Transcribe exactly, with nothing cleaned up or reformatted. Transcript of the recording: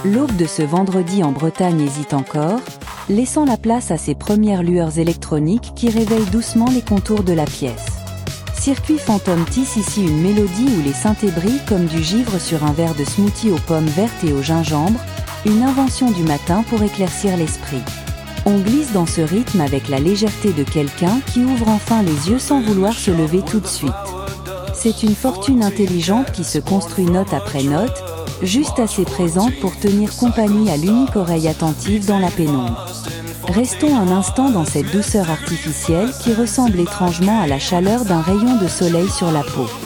L'aube de ce vendredi en Bretagne hésite encore, laissant la place à ces premières lueurs électroniques qui réveillent doucement les contours de la pièce. Circuit Fantôme tisse ici une mélodie où les synthés brillent comme du givre sur un verre de smoothie aux pommes vertes et au gingembre, une invention du matin pour éclaircir l'esprit. On glisse dans ce rythme avec la légèreté de quelqu'un qui ouvre enfin les yeux sans vouloir se lever tout de suite. C'est une fortune intelligente qui se construit note après note, juste assez présente pour tenir compagnie à l'unique oreille attentive dans la pénombre. Restons un instant dans cette douceur artificielle qui ressemble étrangement à la chaleur d'un rayon de soleil sur la peau.